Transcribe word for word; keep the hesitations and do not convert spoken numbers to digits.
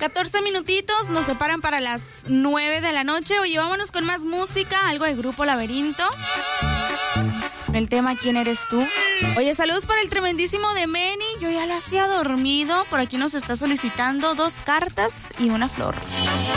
catorce minutitos nos separan para las nueve de la noche. Oye, vámonos con más música, algo de Grupo Laberinto. El tema ¿Quién eres tú? Oye, saludos para el tremendísimo de Meni. Yo ya lo hacía dormido. Por aquí nos está solicitando dos cartas y una flor.